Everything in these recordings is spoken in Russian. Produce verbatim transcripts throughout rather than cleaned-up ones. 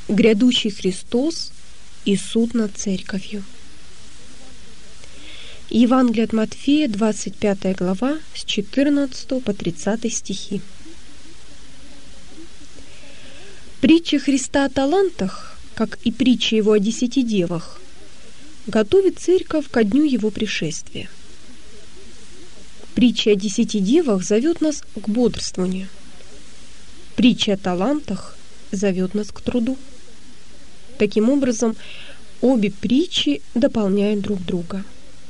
Грядущий Христос и суд над церковью. Евангелие от Матфея, двадцать пятая глава, с четырнадцатого по тридцатый стихи. Притча Христа о талантах, как и притча Его о десяти девах, готовит церковь ко дню Его пришествия. Притча о десяти девах зовет нас к бодрствованию. Притча о талантах зовет нас к труду. Таким образом, обе притчи дополняют друг друга.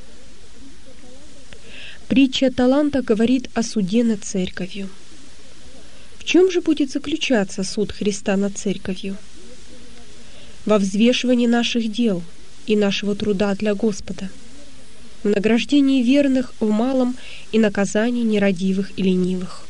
Притча о талантах говорит о суде над церковью. В чем же будет заключаться суд Христа над церковью? Во взвешивании наших дел и нашего труда для Господа, в награждении верных в малом и наказании нерадивых и ленивых.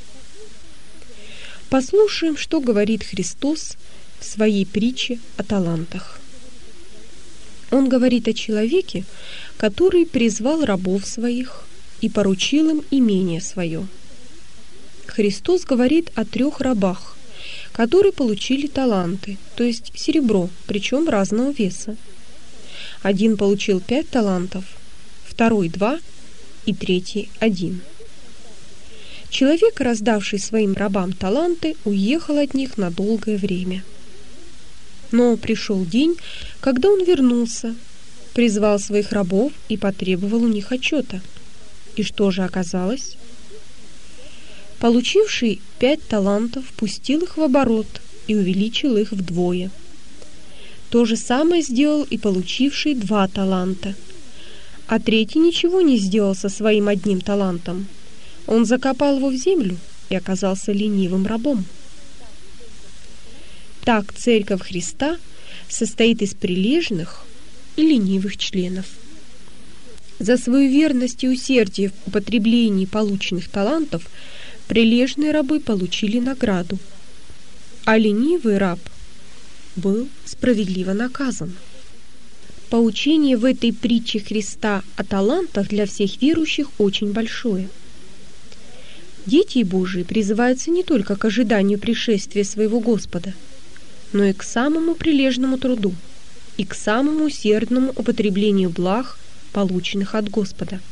Послушаем, что говорит Христос в своей притче о талантах. Он говорит о человеке, который призвал рабов своих и поручил им имение свое. Христос говорит о трех рабах, которые получили таланты, то есть серебро, причем разного веса. Один получил пять талантов, второй два и третий один. Человек, раздавший своим рабам таланты, уехал от них на долгое время. Но пришел день, когда он вернулся, призвал своих рабов и потребовал у них отчета. И что же оказалось? Получивший пять талантов пустил их в оборот и увеличил их вдвое. То же самое сделал и получивший два таланта. А третий ничего не сделал со своим одним талантом. Он закопал его в землю и оказался ленивым рабом. Так Церковь Христа состоит из прилежных и ленивых членов. За свою верность и усердие в употреблении полученных талантов прилежные рабы получили награду, а ленивый раб был справедливо наказан. Поучение в этой притче Христа о талантах для всех верующих очень большое. Дети Божии призываются не только к ожиданию пришествия своего Господа, но и к самому прилежному труду и к самому усердному употреблению благ, полученных от Господа.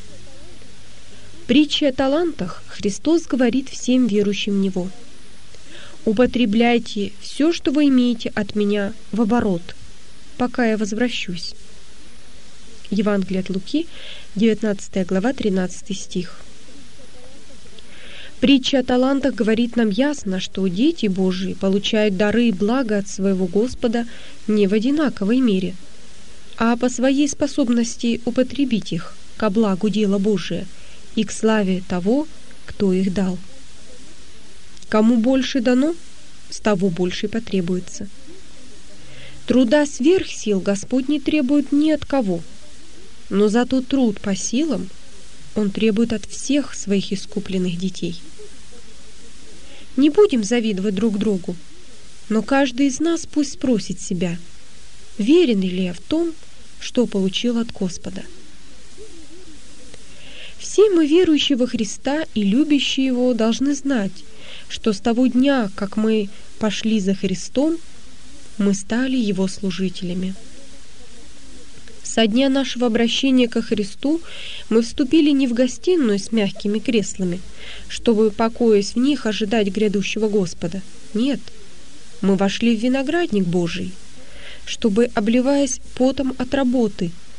В притче о талантах Христос говорит всем верующим в Него: «Употребляйте все, что вы имеете от Меня, в оборот, пока я возвращусь». Евангелие от Луки, девятнадцатая глава, тринадцатый стих. Притча о талантах говорит нам ясно, что дети Божии получают дары и блага от своего Господа не в одинаковой мере, а по своей способности употребить их ко благу дела Божия и к славе того, кто их дал. Кому больше дано, с того больше потребуется. Труда сверх сил Господь не требует ни от кого, но зато труд по силам Он требует от всех своих искупленных детей. Не будем завидовать друг другу, но каждый из нас пусть спросит себя, верен ли я в том, что получил от Господа. Все мы, верующие во Христа и любящие Его, должны знать, что с того дня, как мы пошли за Христом, мы стали Его служителями. Со дня нашего обращения ко Христу мы вступили не в гостиную с мягкими креслами, чтобы, покоясь в них, ожидать грядущего Господа. Нет, мы вошли в виноградник Божий, чтобы, обливаясь потом от работы,